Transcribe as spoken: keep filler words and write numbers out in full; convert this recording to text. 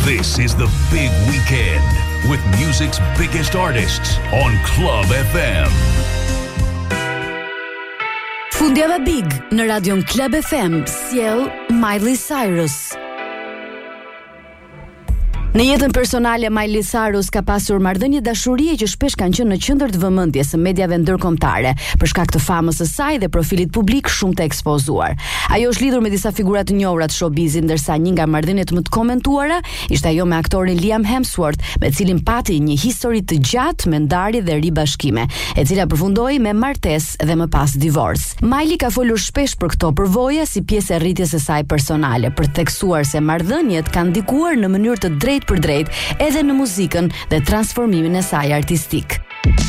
This is the big weekend with music's biggest artists on Club F M. Fundjava Big në radion Club F M sjell Miley Cyrus. Në jetën personale, Miley Cyrus ka pasur marrëdhënie dashurie që shpesh kanë qenë në qendër të vëmendjes së mediave ndërkombëtare për shkak të famës së saj dhe profilit publik shumë të ekspozuar. Ajo është lidhur me disa figura të njohura të showbizit, ndërsa një nga marrëdhëniet më të komentuara ishte ajo me aktorin Liam Hemsworth, me cilin pati një histori të gjatë me ndarje dhe ribashkime, e cila përfundoi me martesë dhe më pas divorc. Miley ka folur shpesh për këto përvoja si pjesë e rritjes së saj personale, për të theksuar se marrëdhëniet kanë ndikuar në mënyrë të drejtë për drejt edhe në muzikën dhe transformimin e saj artistik.